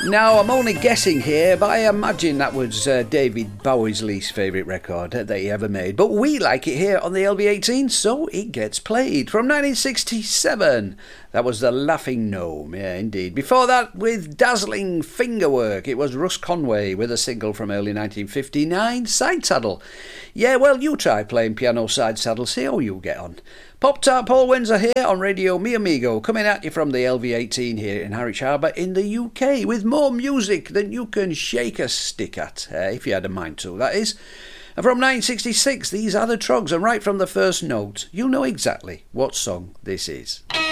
Now, I'm only guessing here, but I imagine that was David Bowie's least favourite record that he ever made. But we like it here on the LV18, so it gets played. From 1967, that was The Laughing Gnome, yeah, indeed. Before that, with dazzling fingerwork, it was Russ Conway with a single from early 1959, Side Saddle. Yeah, well, you try playing piano side saddle, see how you get on. Pop Tart Paul Windsor here on Radio Mi Amigo, coming at you from the LV18 here in Harwich Harbour in the UK, with more music than you can shake a stick at, if you had a mind to, that is. And from 1966, these are the Trogs, and right from the first note, you'll know exactly what song this is.